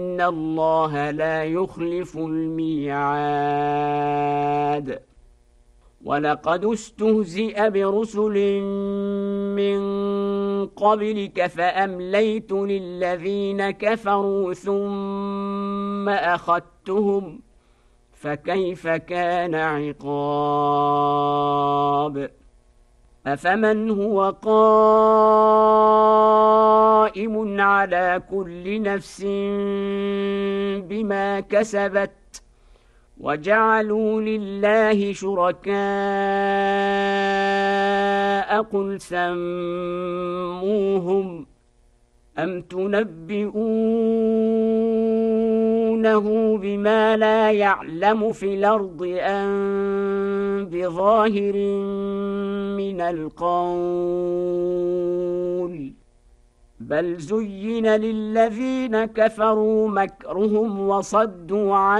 إن الله لا يخلف الميعاد ولقد استهزئ برسل من قبلك فأمليت للذين كفروا ثم أخذتهم فكيف كان عقاب أفمن هو قائم على كل نفس بما كسبت وجعلوا لله شركاء قل سموهم أم تنبئونه بما لا يعلم في الأرض أم بظاهر من القول بل زين للذين كفروا مكرهم وصدوا عن